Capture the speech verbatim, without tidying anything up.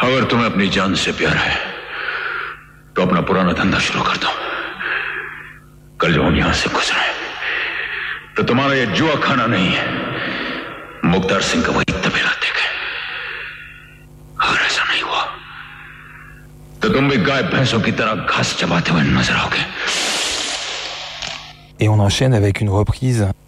अगर तुम्हें अपनी जान से प्यार है तो अपना पुराना धंधा शुरू कर दो। कल जब हम यहां से गुजरे तो तुम्हारा ये जुआ खाना नहीं है, मुख्तार सिंह का वही तबेला देखे। अगर ऐसा नहीं हुआ तो तुम भी गाय भैंसों की तरह घास चबाते हुए नजर आओगे। Et on enchaîne avec une reprise